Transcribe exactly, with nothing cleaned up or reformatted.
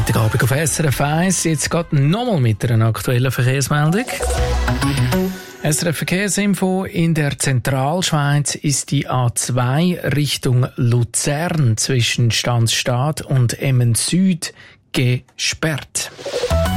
Freitagabend auf S R F eins. Jetzt geht nochmal mit einer aktuellen Verkehrsmeldung. S R F Verkehrsinfo: In der Zentralschweiz ist die A zwei Richtung Luzern zwischen Stanzstadt und Emmen Süd gesperrt.